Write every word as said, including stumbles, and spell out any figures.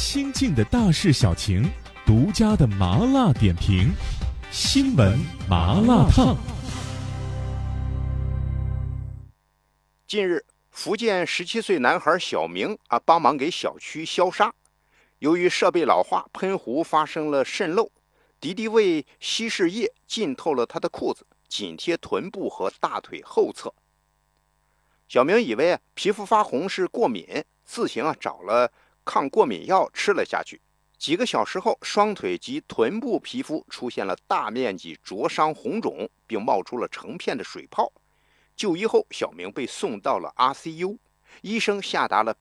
新晋的大事小情，独家的麻辣点评，新闻麻辣烫。 近日，福建十七岁男孩小明啊帮忙给小区消杀，由于设备老化，喷壶发生了渗漏，敌敌畏稀释液浸透了他的裤子，紧贴臀部和大腿后侧。小明以为皮肤发红是过敏，自行啊找了抗过敏药吃了下去。几个小时后，双腿及臀部皮肤出现了大面积灼伤红肿，并冒出了成片的水泡。就医后，小明被送到了 I C U， 医生下达了